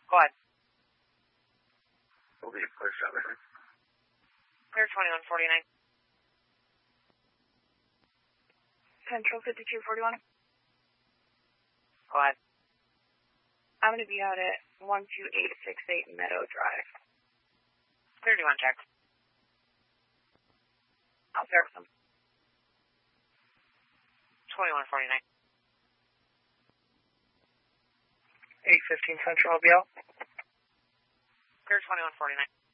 Go ahead. Will be clear 7. Clear 2149. Central 5241. Go ahead. I'm going to be out at 12868 Meadow Drive. Clear, do you want to check? I'll service them. 2149. 815 Central, I'll be out. Clear 2149.